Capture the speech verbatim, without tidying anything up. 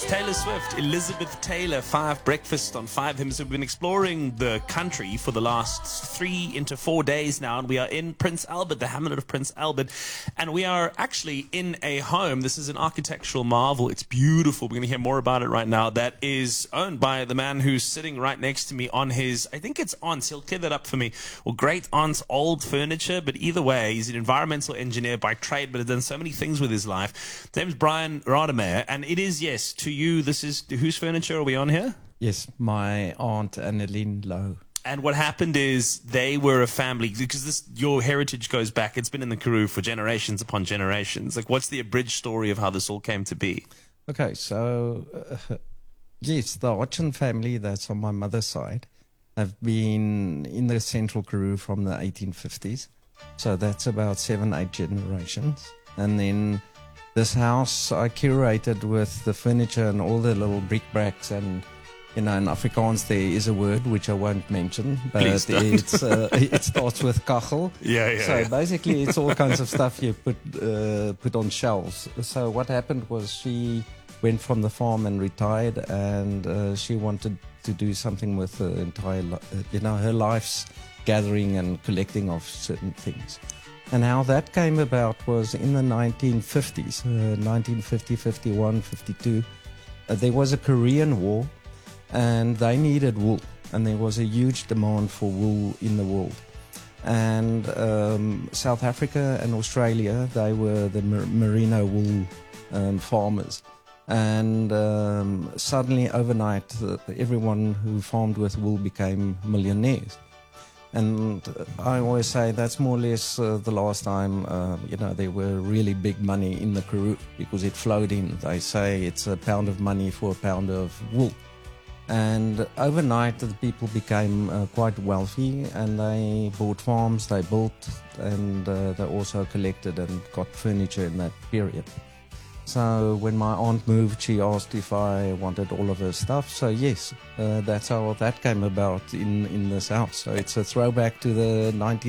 Taylor Swift, Elizabeth Taylor, Five Breakfast on Five Hymns. We've been exploring the country for the last three into four days now, and we are in Prince Albert, the hamlet of Prince Albert, and we are actually in a home. This is an architectural marvel. It's beautiful. We're going to hear more about it right now. That is owned by the man who's sitting right next to me on his, I think it's aunt's, he'll clear that up for me, or great aunt's old furniture, but either way, he's an environmental engineer by trade, but has done so many things with his life. His name's Brian Rademeyer, and it is, yes, to you, this is, whose furniture are we on here? Yes, my aunt Annalyn Lowe. And what happened is they were a family, because this, your heritage goes back, it's been in the Karoo for generations upon generations. Like, what's the abridged story of how this all came to be? Okay, so, uh, yes, the Hodgson family, that's on my mother's side, have been in the Central Karoo from the eighteen fifties. So that's about seven, eight generations. And then this house I curated with the furniture and all the little bric-a-bracs, and you know, in Afrikaans there is a word which I won't mention, but it's uh, it starts with kachel. Yeah, yeah. So yeah. basically, it's all kinds of stuff you put uh, put on shelves. So what happened was she went from the farm and retired, and uh, she wanted to do something with the entire, li- uh, you know, her life's gathering and collecting of certain things. And how that came about was in the nineteen fifties, uh, nineteen fifty, fifty-one, fifty-two. Uh, there was a Korean War, and they needed wool, and there was a huge demand for wool in the world. And um, South Africa and Australia, they were the mer- merino wool um, farmers. And um, suddenly, overnight, uh, everyone who farmed with wool became millionaires. And I always say that's more or less uh, the last time, uh, you know, there were really big money in the Karoo, because it flowed in. They say it's a pound of money for a pound of wool. And overnight, the people became uh, quite wealthy, and they bought farms, they built, and uh, they also collected and got furniture in that period. So when my aunt moved, she asked if I wanted all of her stuff. So yes, uh, that's how that came about in, in this house. So it's a throwback to the nineteen